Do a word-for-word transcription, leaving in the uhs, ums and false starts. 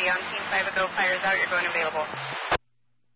on Team five Ago fires out. You're going available.